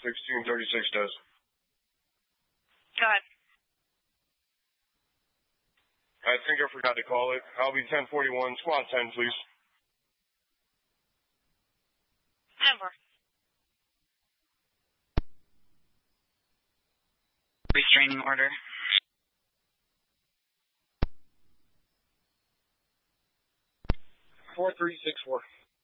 1636 does. Go ahead. I think I forgot to call it. I'll be 1041, squad 10, please. Over. Restraining order. Four 364.